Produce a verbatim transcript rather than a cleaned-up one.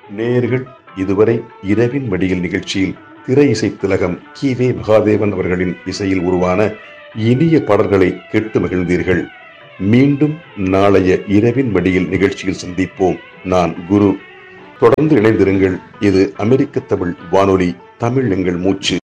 நேயர்கள் இதுவரை இரவின் மடியில் நிகழ்ச்சியில் திரை இசை திலகம் கி வே மகாதேவன் அவர்களின் இசையில் உருவான இனிய பாடல்களை கேட்டு மகிழ்ந்தீர்கள். மீண்டும் நாளைய இரவின் மடியில் நிகழ்ச்சியில் சந்திப்போம். நான் குரு. தொடர்ந்து இணைந்திருங்கள். இது அமெரிக்க தமிழ் வானொலி. தமிழ் எங்கள் மூச்சு.